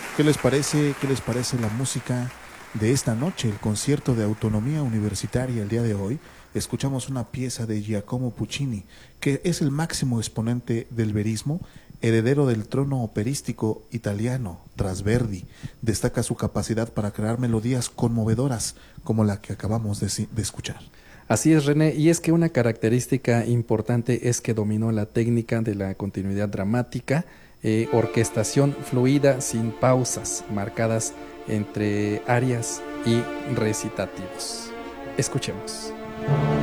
¿Qué les parece? ¿Qué les parece la música de esta noche, el concierto de autonomía universitaria el día de hoy? Escuchamos una pieza de Giacomo Puccini, que es el máximo exponente del verismo, heredero del trono operístico italiano tras Verdi. Destaca su capacidad para crear melodías conmovedoras como la que acabamos de escuchar. Así es, René, y es que una característica importante es que dominó la técnica de la continuidad dramática, orquestación fluida sin pausas marcadas entre arias y recitativos. Escuchemos.